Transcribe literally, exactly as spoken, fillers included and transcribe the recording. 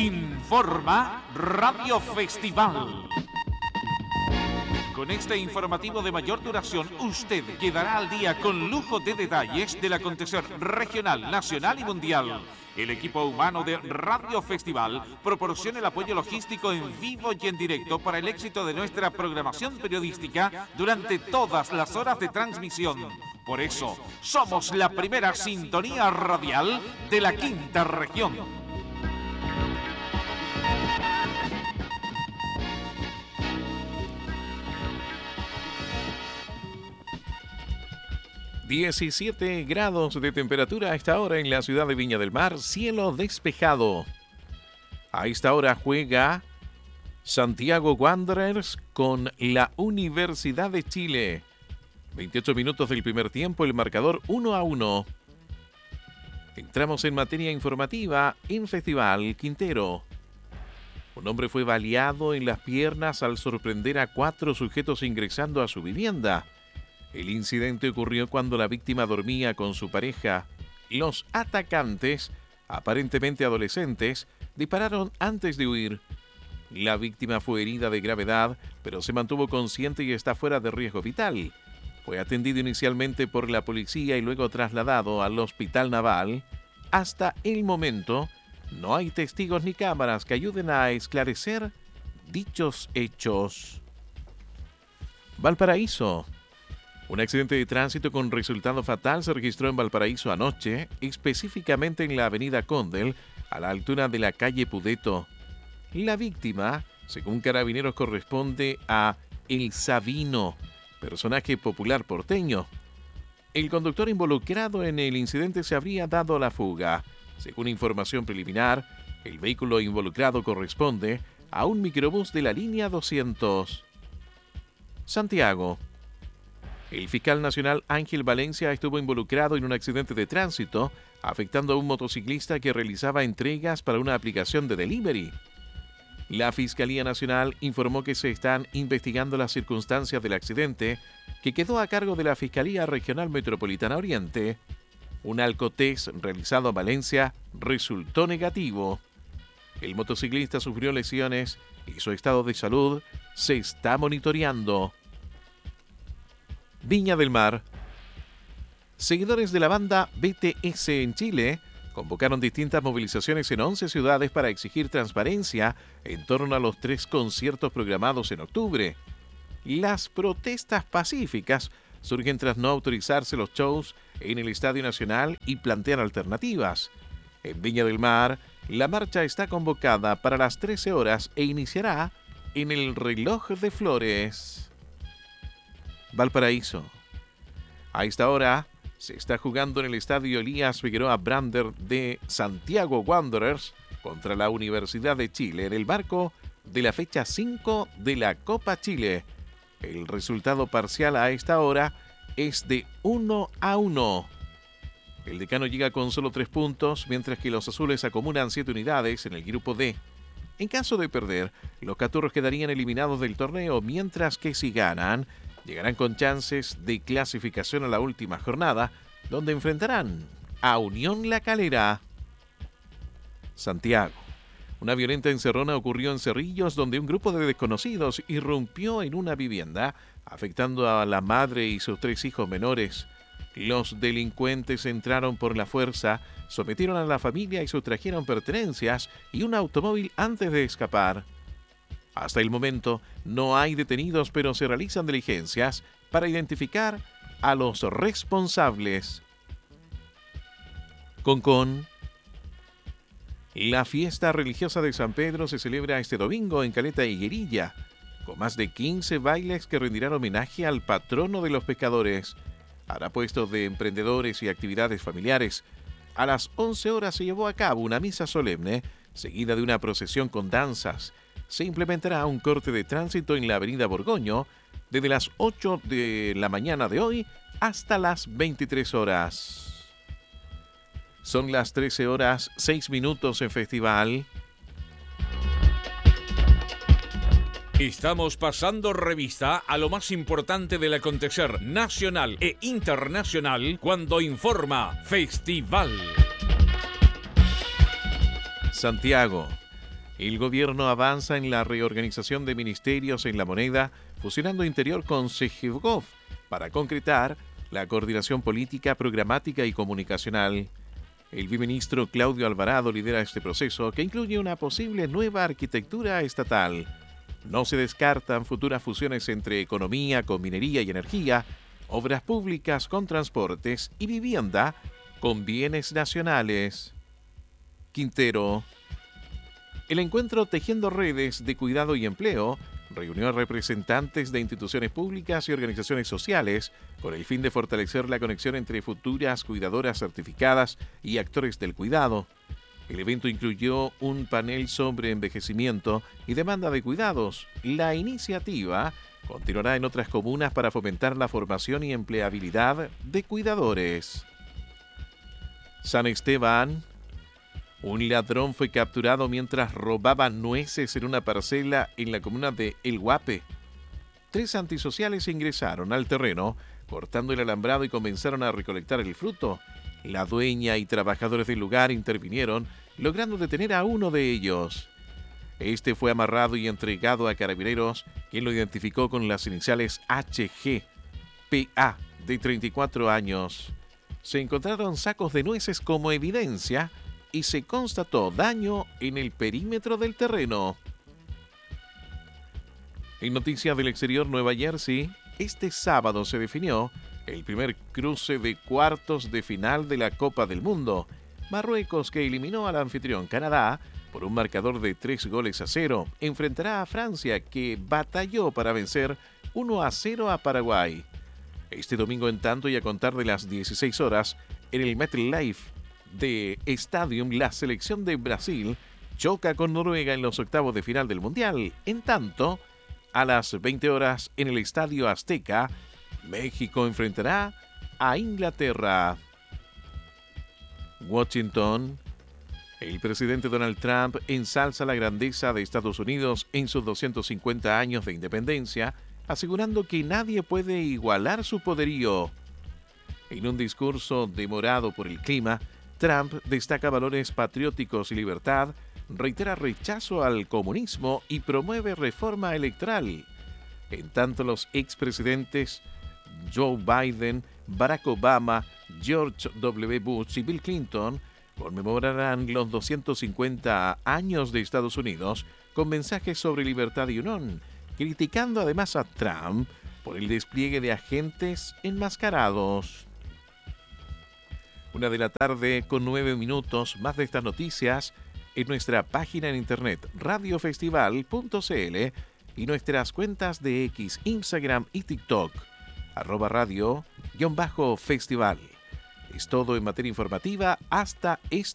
Informa Radio Festival. Con este informativo de mayor duración, usted quedará al día con lujo de detalles del acontecer regional, nacional y mundial. El equipo humano de Radio Festival proporciona el apoyo logístico en vivo y en directo para el éxito de nuestra programación periodística durante todas las horas de transmisión. Por eso, somos la primera sintonía radial de la quinta región. diecisiete grados de temperatura a esta hora en la ciudad de Viña del Mar, cielo despejado. A esta hora juega Santiago Wanderers con la Universidad de Chile. veintiocho minutos del primer tiempo, el marcador uno a uno. Entramos en materia informativa en Festival Quintero. Un hombre fue baleado en las piernas al sorprender a cuatro sujetos ingresando a su vivienda. El incidente ocurrió cuando la víctima dormía con su pareja. Los atacantes, aparentemente adolescentes, dispararon antes de huir. La víctima fue herida de gravedad, pero se mantuvo consciente y está fuera de riesgo vital. Fue atendido inicialmente por la policía y luego trasladado al Hospital Naval. Hasta el momento, no hay testigos ni cámaras que ayuden a esclarecer dichos hechos. Valparaíso. Un accidente de tránsito con resultado fatal se registró en Valparaíso anoche, específicamente en la avenida Condel, a la altura de la calle Pudeto. La víctima, según Carabineros, corresponde a El Sabino, personaje popular porteño. El conductor involucrado en el incidente se habría dado a la fuga. Según información preliminar, el vehículo involucrado corresponde a un microbús de la línea doscientos. Santiago. El fiscal nacional Ángel Valencia estuvo involucrado en un accidente de tránsito, afectando a un motociclista que realizaba entregas para una aplicación de delivery. La Fiscalía Nacional informó que se están investigando las circunstancias del accidente, que quedó a cargo de la Fiscalía Regional Metropolitana Oriente. Un alcotest realizado en Valencia resultó negativo. El motociclista sufrió lesiones y su estado de salud se está monitoreando. Viña del Mar. Seguidores de la banda B T S en Chile convocaron distintas movilizaciones en once ciudades para exigir transparencia en torno a los tres conciertos programados en octubre. Las protestas pacíficas surgen tras no autorizarse los shows en el Estadio Nacional y plantean alternativas. En Viña del Mar, la marcha está convocada para las trece horas e iniciará en el Reloj de Flores. Valparaíso. A esta hora se está jugando en el estadio Elías Figueroa Brander de Santiago Wanderers contra la Universidad de Chile en el marco de la fecha cinco de la Copa Chile. El resultado parcial a esta hora es de uno a uno. El decano llega con solo tres puntos, mientras que los azules acumulan siete unidades en el grupo D. En caso de perder, los caturros quedarían eliminados del torneo, mientras que si ganan, llegarán con chances de clasificación a la última jornada, donde enfrentarán a Unión La Calera. Santiago. Una violenta encerrona ocurrió en Cerrillos, donde un grupo de desconocidos irrumpió en una vivienda, afectando a la madre y sus tres hijos menores. Los delincuentes entraron por la fuerza, sometieron a la familia y sustrajeron pertenencias y un automóvil antes de escapar. Hasta el momento no hay detenidos, pero se realizan diligencias para identificar a los responsables. Concón. La fiesta religiosa de San Pedro se celebra este domingo en Caleta Higuerilla, con más de quince bailes que rendirán homenaje al patrono de los pescadores. Habrá puestos de emprendedores y actividades familiares. A las once horas se llevó a cabo una misa solemne, seguida de una procesión con danzas. Se implementará un corte de tránsito en la avenida Borgoño desde las ocho de la mañana de hoy hasta las veintitrés horas. Son las trece horas, seis minutos en Festival. Estamos pasando revista a lo más importante del acontecer nacional e internacional cuando informa Festival. Santiago. El gobierno avanza en la reorganización de ministerios en la moneda, fusionando Interior con Segevgov para concretar la coordinación política, programática y comunicacional. El viceministro Claudio Alvarado lidera este proceso, que incluye una posible nueva arquitectura estatal. No se descartan futuras fusiones entre economía con minería y energía, obras públicas con transportes y vivienda con bienes nacionales. Quintero. El encuentro Tejiendo Redes de Cuidado y Empleo reunió a representantes de instituciones públicas y organizaciones sociales con el fin de fortalecer la conexión entre futuras cuidadoras certificadas y actores del cuidado. El evento incluyó un panel sobre envejecimiento y demanda de cuidados. La iniciativa continuará en otras comunas para fomentar la formación y empleabilidad de cuidadores. San Esteban. Un ladrón fue capturado mientras robaba nueces en una parcela en la comuna de El Guape. Tres antisociales ingresaron al terreno, cortando el alambrado y comenzaron a recolectar el fruto. La dueña y trabajadores del lugar intervinieron, logrando detener a uno de ellos. Este fue amarrado y entregado a carabineros, quien lo identificó con las iniciales H G, P A, de treinta y cuatro años. Se encontraron sacos de nueces como evidencia y se constató daño en el perímetro del terreno. En noticias del exterior, Nueva Jersey, este sábado se definió el primer cruce de cuartos de final de la Copa del Mundo. Marruecos, que eliminó al anfitrión Canadá por un marcador de tres goles a cero, enfrentará a Francia, que batalló para vencer uno a cero a Paraguay. Este domingo, en tanto y a contar de las dieciséis horas, en el MetLife de Stadium, la selección de Brasil choca con Noruega en los octavos de final del Mundial. En tanto, a las veinte horas en el Estadio Azteca, México enfrentará a Inglaterra. Washington. El presidente Donald Trump ensalza la grandeza de Estados Unidos en sus doscientos cincuenta años de independencia, asegurando que nadie puede igualar su poderío. En un discurso demorado por el clima, Trump destaca valores patrióticos y libertad, reitera rechazo al comunismo y promueve reforma electoral. En tanto, los expresidentes Joe Biden, Barack Obama, George W. Bush y Bill Clinton conmemorarán los doscientos cincuenta años de Estados Unidos con mensajes sobre libertad y unión, criticando además a Trump por el despliegue de agentes enmascarados. Una de la tarde con nueve minutos. Más de estas noticias en nuestra página en internet radiofestival punto c l y nuestras cuentas de X, Instagram y TikTok, arroba radio guión bajo festival. Es todo en materia informativa hasta este